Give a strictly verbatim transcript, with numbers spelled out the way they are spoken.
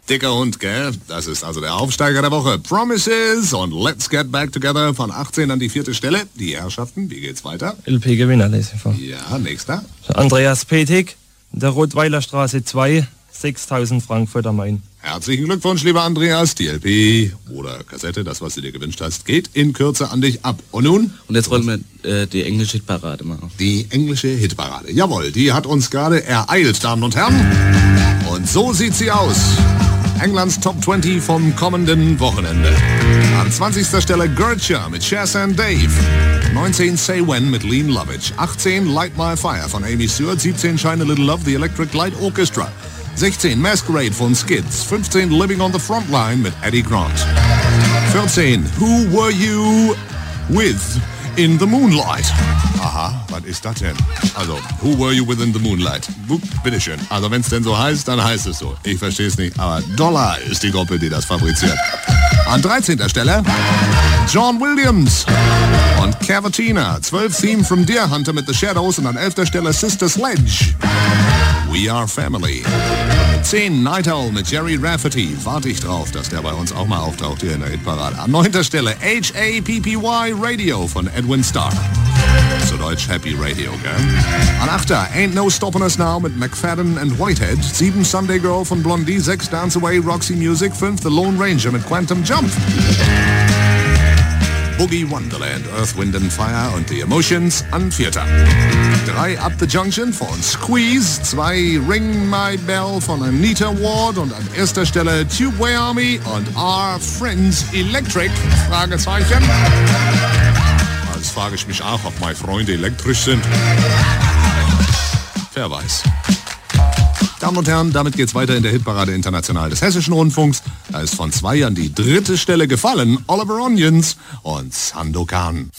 Dicker Hund, gell? Das ist also der Aufsteiger der Woche. Promises und Let's Get Back Together von achtzehn an die vierte Stelle. Die Herrschaften, wie geht's weiter? L P-Gewinner, lese ich vor. Ja, nächster. Andreas Petig, der Rottweiler Straße zwei, sechstausend Frankfurt am Main. Herzlichen Glückwunsch, lieber Andreas. Die L P oder Kassette, das, was du dir gewünscht hast, geht in Kürze an dich ab. Und nun? Und jetzt rollen wir äh, die englische Hitparade mal auf. Die englische Hitparade. Jawohl, die hat uns gerade ereilt, Damen und Herren. Und so sieht sie aus. Englands Top zwanzig vom kommenden Wochenende. An zwanzigster Stelle Gertja mit Chas and Dave. neunzehn Say When mit Lean Lovitch. achtzehn Light My Fire von Amy Stewart. siebzehn Shine a Little Love, The Electric Light Orchestra. sechzehn Masquerade von Skids. fünfzehn Living on the Frontline mit Eddie Grant. vierzehn Who Were You With in the Moonlight. Aha, was ist das denn? Also, Who Were You With in the Moonlight? Bup, bitteschön. Also, wenn es denn so heißt, dann heißt es so. Ich verstehe es nicht, aber Dollar ist die Gruppe, die das fabriziert. An dreizehnter Stelle John Williams und Cavatina. zwölf Theme from Deer Hunter mit The Shadows und an elfter Stelle Sister Sledge. We Are Family. zehn Night Owl mit Jerry Rafferty. Warte ich drauf, dass der bei uns auch mal auftaucht hier in der Hitparade. An neunter Stelle H A P P Y Radio von Edwin Starr. Zu Deutsch Happy Radio, gell? An achter Ain't No Stoppin' Us Now mit McFadden and Whitehead. sieben Sunday Girl von Blondie. sechs Dance Away Roxy Music. fünf The Lone Ranger mit Quantum Jump. Boogie Wonderland, Earth, Wind and Fire und The Emotions an vierter. drei Up the Junction von Squeeze, zwei Ring My Bell von Anita Ward und an erster Stelle Tubeway Army und Our Friends Electric, Fragezeichen. Jetzt frage ich mich auch, ob meine Freunde elektrisch sind. Wer weiß. Damen und Herren, damit geht's weiter in der Hitparade international des Hessischen Rundfunks. Da ist von zwei an die dritte Stelle gefallen Oliver Onions und Sandokan.